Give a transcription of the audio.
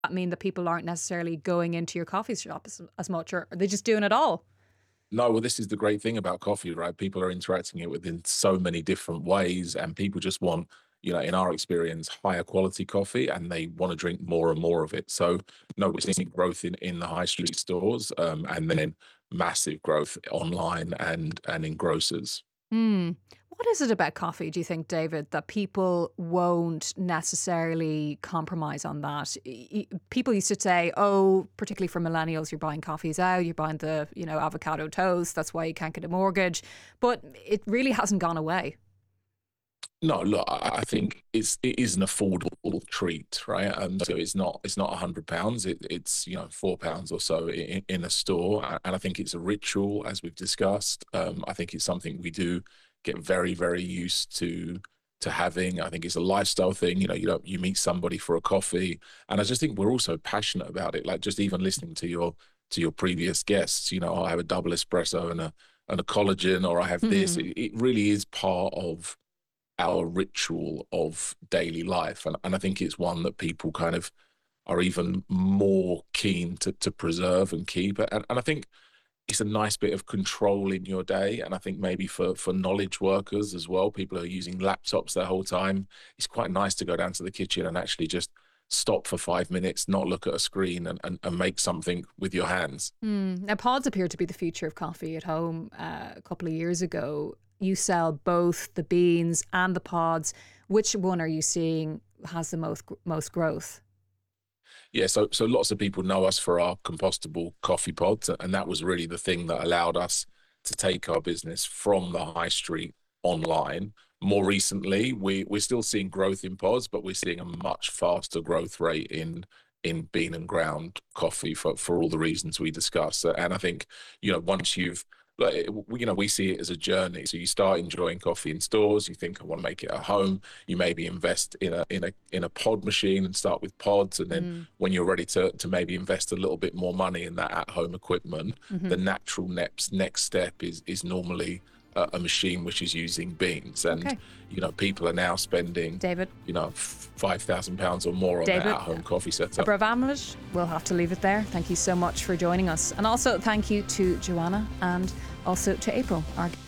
that mean that people aren't necessarily going into your coffee shop as much, or are they just doing it all? No, well, this is the great thing about coffee, right? People are interacting it within so many different ways, and people just want, in our experience, higher quality coffee, and they want to drink more and more of it. So, no, we're seeing growth in the high street stores, and then massive growth online and in grocers. Hmm. What is it about coffee, do you think, David, that people won't necessarily compromise on that? People used to say, oh, particularly for millennials, you're buying coffees out, you're buying the, avocado toast. That's why you can't get a mortgage. But it really hasn't gone away. No, look, I think it is an affordable treat, right? So it's not £100. It's £4 or so in a store, and I think it's a ritual, as we've discussed. I think it's something we do get very very used to having. I think it's a lifestyle thing. You meet somebody for a coffee, and I just think we're also passionate about it. Like just even listening to your previous guests, I have a double espresso and a collagen, or I have this. Hmm. It really is part of our ritual of daily life. And I think it's one that people kind of are even more keen to preserve and keep. And I think it's a nice bit of control in your day. And I think maybe for knowledge workers as well, people who are using laptops their whole time, it's quite nice to go down to the kitchen and actually just stop for 5 minutes, not look at a screen and make something with your hands. Now, pods appear to be the future of coffee at home. A couple of years ago, you sell both the beans and the pods. Which one are you seeing has the most growth? Yeah, so lots of people know us for our compostable coffee pods, and that was really the thing that allowed us to take our business from the high street online. More recently, we're still seeing growth in pods, but we're seeing a much faster growth rate in bean and ground coffee for all the reasons we discussed. And I think, once you've like, we see it as a journey. So you start enjoying coffee in stores. You think, I want to make it at home. You maybe invest in a pod machine and start with pods, and then Mm. when you're ready to maybe invest a little bit more money in that at home equipment, Hmm. the natural next step is normally a machine which is using beans. And Okay, people are now spending David. £5,000 or more on their David, at home coffee setup. Abramovich, we'll have to leave it there. Thank you so much for joining us. And also thank you to Joanna and also to April, our